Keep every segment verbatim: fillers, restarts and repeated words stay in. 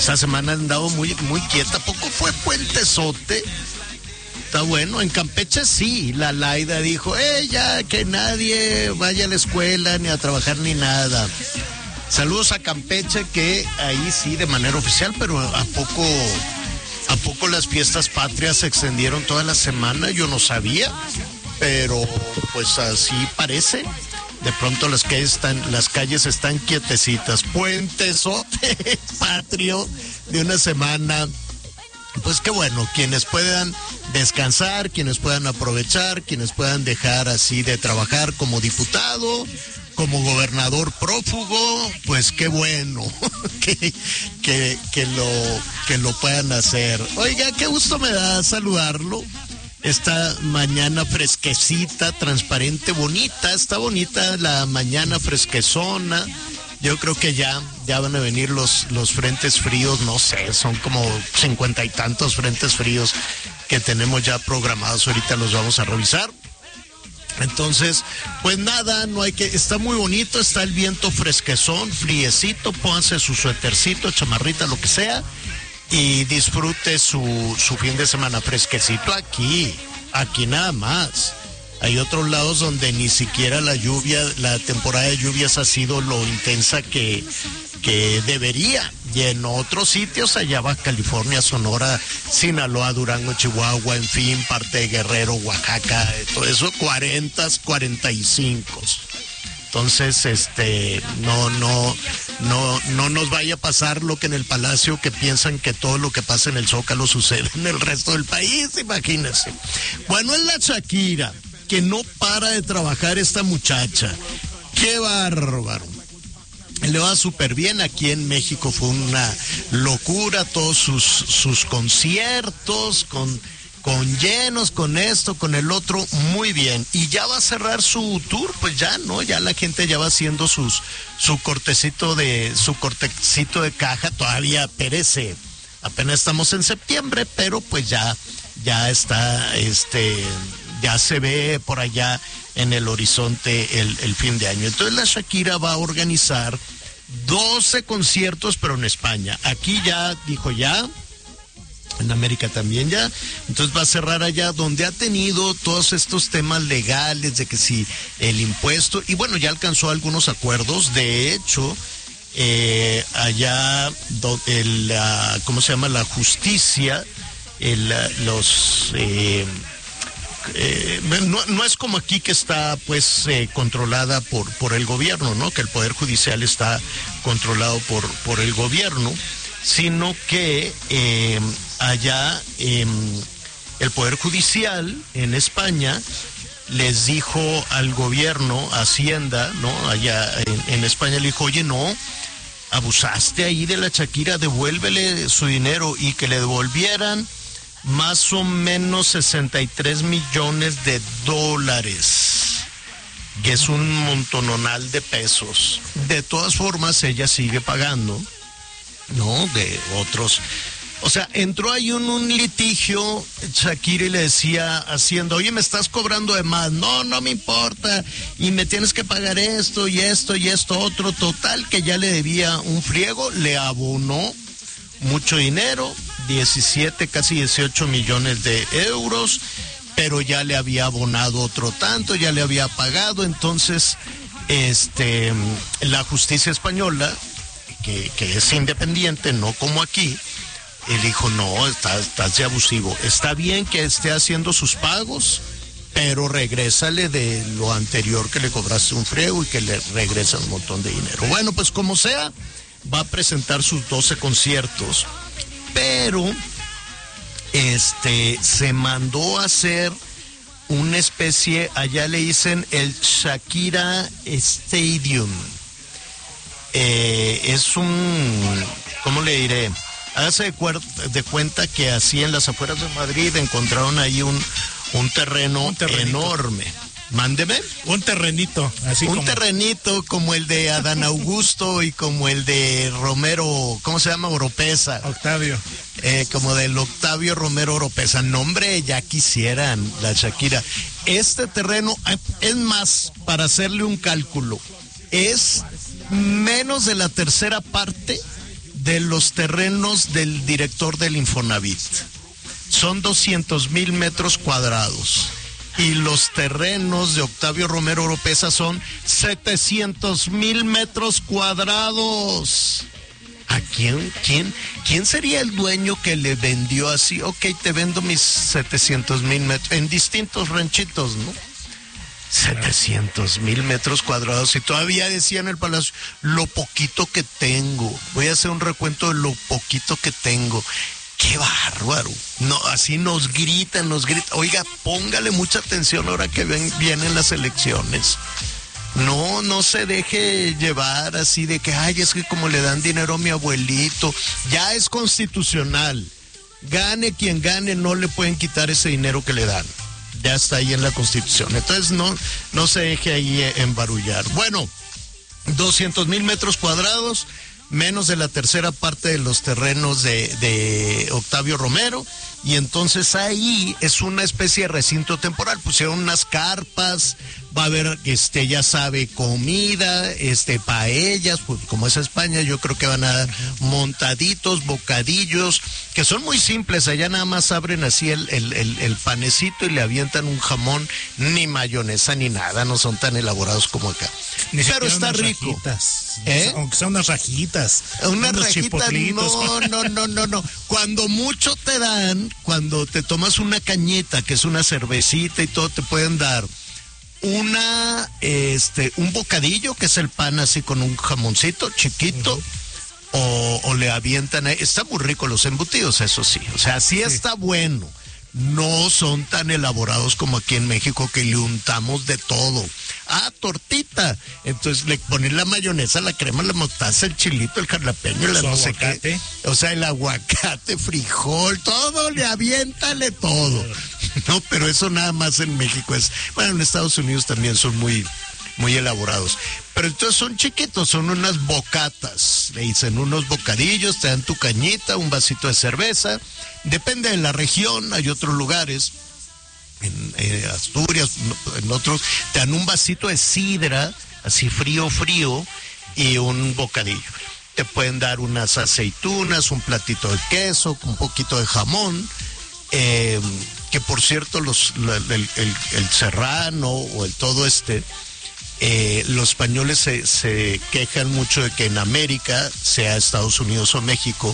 esta semana han andado muy, muy quieta. ¿Poco fue puentesote? Está bueno, en Campeche sí, la Laida dijo, eh, ya que nadie vaya a la escuela, ni a trabajar, ni nada. Saludos a Campeche, que ahí sí, de manera oficial, pero ¿a poco, a poco las fiestas patrias se extendieron toda la semana? Yo no sabía, pero pues así parece. De pronto las calles están, las calles están quietecitas. Puentesote patrio de una semana. Pues qué bueno, quienes puedan descansar, quienes puedan aprovechar, quienes puedan dejar así de trabajar como diputado, como gobernador prófugo, pues qué bueno que, que, que, lo, que lo puedan hacer. Oiga, qué gusto me da saludarlo. Esta mañana fresquecita, transparente, bonita, está bonita la mañana fresquezona. Yo creo que ya, ya van a venir los, los frentes fríos, no sé, son como cincuenta y tantos frentes fríos que tenemos ya programados, ahorita los vamos a revisar. Entonces, pues nada, no hay que, está muy bonito, está el viento fresquezón, friecito, pónganse su suétercito, chamarrita, lo que sea, y disfrute su, su fin de semana fresquecito aquí, aquí nada más. Hay otros lados donde ni siquiera la lluvia, la temporada de lluvias ha sido lo intensa que, que debería. Y en otros sitios, allá Baja California, Sonora, Sinaloa, Durango, Chihuahua, en fin, parte de Guerrero, Oaxaca, todo eso, cuarenta, cuarenta y cinco. Entonces, este, no, no, no, no nos vaya a pasar lo que en el Palacio, que piensan que todo lo que pasa en el Zócalo sucede en el resto del país, imagínense. Bueno, es la Shakira, que no para de trabajar esta muchacha. ¡Qué bárbaro! Le va súper bien. Aquí en México fue una locura, todos sus, sus conciertos, con... con llenos, con esto, con el otro, muy bien. Y ya va a cerrar su tour, pues ya, ¿no? Ya la gente ya va haciendo sus, su cortecito de, su cortecito de caja, todavía perece. Apenas estamos en septiembre, pero pues ya, ya está, este, ya se ve por allá en el horizonte el, el fin de año. Entonces la Shakira va a organizar doce conciertos, pero en España. Aquí ya, dijo ya, en América también ya, entonces va a cerrar allá donde ha tenido todos estos temas legales de que si el impuesto, y bueno, ya alcanzó algunos acuerdos. De hecho, eh, allá do, el, la, ¿cómo se llama? La justicia, el, los eh, eh, no, no es como aquí que está pues eh, controlada por, por el gobierno, ¿no? Que el Poder Judicial está controlado por, por el gobierno, sino que eh, allá eh, el Poder Judicial en España les dijo al gobierno, Hacienda, ¿no? Allá en, en España le dijo, oye, no, abusaste ahí de la Shakira, devuélvele su dinero, y que le devolvieran más o menos sesenta y tres millones de dólares, que es un montononal de pesos. De todas formas, ella sigue pagando, ¿no? De otros. O sea, entró ahí un, un litigio, Shakira, y le decía Hacienda, oye, me estás cobrando de más. No, no me importa, y me tienes que pagar esto y esto y esto otro. Total, que ya le debía un friego, le abonó mucho dinero, diecisiete, casi dieciocho millones de euros, pero ya le había abonado otro tanto, ya le había pagado. Entonces, este, la justicia española, que, que es independiente, no como aquí, él dijo, no, estás, estás de abusivo. Está bien que esté haciendo sus pagos, pero regrésale de lo anterior que le cobraste un friego, y que le regresa un montón de dinero. Bueno, pues como sea, va a presentar sus doce conciertos, pero este se mandó a hacer una especie, allá le dicen el Shakira Stadium. Eh, es un, ¿cómo le diré? Hágase de, cuer- de cuenta que así en las afueras de Madrid encontraron ahí un, un terreno un enorme. Mándeme. Un terrenito, así Un como... terrenito como el de Adán Augusto y como el de Romero, ¿cómo se llama? Oropesa. Octavio. Eh, como del Octavio Romero Oropesa. No, hombre, ya quisieran la Shakira. Este terreno, es más, para hacerle un cálculo, es menos de la tercera parte de los terrenos del director del Infonavit. Son doscientos mil metros cuadrados. Y los terrenos de Octavio Romero Oropeza son setecientos mil metros cuadrados. ¿A quién, quién, quién sería el dueño que le vendió así? Ok, te vendo mis setecientos mil metros en distintos ranchitos, ¿no? setecientos mil metros cuadrados. Y todavía decía en el palacio, lo poquito que tengo. Voy a hacer un recuento de lo poquito que tengo. ¡Qué bárbaro! No, así nos gritan, nos gritan. Oiga, póngale mucha atención ahora que ven, vienen las elecciones. No, no se deje llevar así de que, ay, es que como le dan dinero a mi abuelito, ya es constitucional. Gane quien gane, no le pueden quitar ese dinero que le dan. Ya está ahí en la Constitución. Entonces no, no se deje ahí embarullar. Bueno, doscientos mil metros cuadrados, menos de la tercera parte de los terrenos de, de Octavio Romero, y entonces ahí es una especie de recinto temporal. Pusieron unas carpas, va a haber, este, ya sabe, comida, este, paellas, pues como es España, yo creo que van a dar montaditos, bocadillos, que son muy simples. Allá nada más abren así el, el, el, el panecito y le avientan un jamón, ni mayonesa ni nada, no son tan elaborados como acá. Ni Pero está rico. Rajitas, ¿Eh? Aunque sean unas rajitas. Unas rajitas, no, no, no, no, no. Cuando mucho te dan, cuando te tomas una cañita, que es una cervecita y todo, te pueden dar una, este, un bocadillo, que es el pan así con un jamoncito chiquito, uh-huh. o, o le avientan, está muy rico los embutidos, eso sí, o sea, sí, sí está bueno. No son tan elaborados como aquí en México, que le untamos de todo. Ah, tortita. Entonces le ponen la mayonesa, la crema, la mostaza, el chilito, el jalapeño, la no sé qué. O sea, el aguacate, frijol, todo, le aviéntale todo. No, pero eso nada más en México es. Bueno, en Estados Unidos también son muy, muy elaborados. Pero entonces son chiquitos, son unas bocatas. Le dicen unos bocadillos, te dan tu cañita, un vasito de cerveza. Depende de la región, hay otros lugares, en eh, Asturias, en otros, te dan un vasito de sidra, así frío, frío, y un bocadillo. Te pueden dar unas aceitunas, un platito de queso, un poquito de jamón, eh, que por cierto, los, la, el, el, el serrano o el todo este, eh, los españoles se, se quejan mucho de que en América, sea Estados Unidos o México,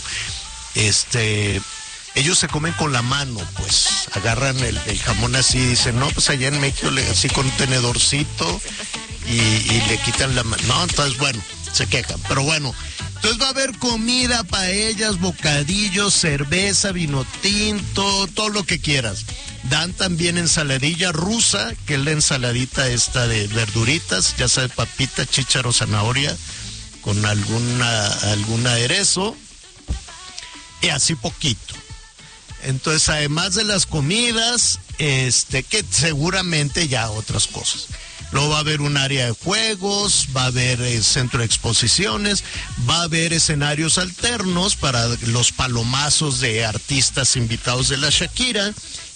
este... ellos se comen con la mano, pues, agarran el, el jamón así y dicen, no, pues allá en México le, así con un tenedorcito y, y le quitan la mano. No, entonces, bueno, se quejan. Pero bueno, entonces va a haber comida, paellas, bocadillos, cerveza, vino tinto, todo lo que quieras. Dan también ensaladilla rusa, que es la ensaladita esta de verduritas, ya sabes, papita, chícharo, zanahoria, con alguna, algún aderezo, y así poquito. Entonces, además de las comidas, este, que seguramente ya otras cosas. Luego va a haber un área de juegos, va a haber eh, centro de exposiciones, va a haber escenarios alternos para los palomazos de artistas invitados de la Shakira,